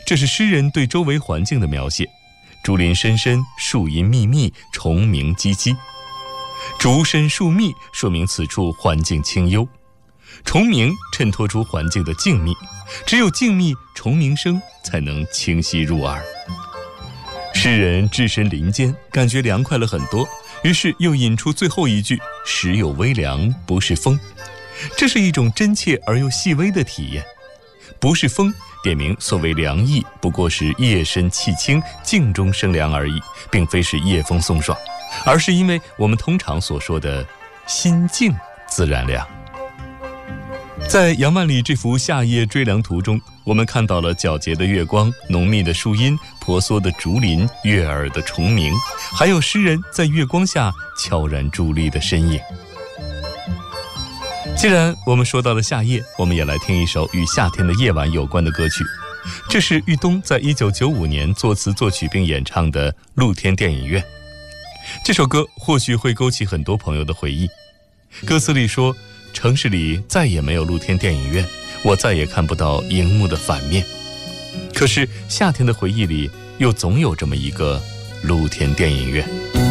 这是诗人对周围环境的描写，竹林深深，树荫密密，虫鸣唧唧。竹深树密说明此处环境清幽，虫鸣衬托出环境的静谧，只有静谧，虫鸣声才能清晰入耳。诗人置身林间，感觉凉快了很多，于是又引出最后一句：时有微凉，不是风。这是一种真切而又细微的体验。不是风，点明所谓凉意不过是夜深气清，静中生凉而已，并非是夜风送爽，而是因为我们通常所说的心静自然凉。在杨万里这幅夏夜追凉图中，我们看到了皎洁的月光、浓密的树荫、婆娑的竹林、悦耳的虫鸣，还有诗人在月光下悄然伫立的身影。既然我们说到了夏夜，我们也来听一首与夏天的夜晚有关的歌曲。这是豫东在1995年作词作曲并演唱的《露天电影院》。这首歌或许会勾起很多朋友的回忆。歌词里说，城市里再也没有露天电影院，我再也看不到荧幕的反面。可是夏天的回忆里，又总有这么一个露天电影院。